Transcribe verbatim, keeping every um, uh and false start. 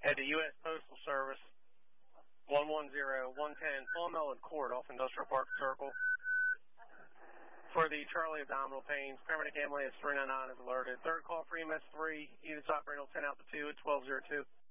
Head to U S Postal Service, one one zero one ten Plum Ellen Court off Industrial Park Circle. For the Charlie abdominal pains, paramedic ambulance three nine nine is alerted. Third call for E M S three, units operating on ten out to two at twelve oh two.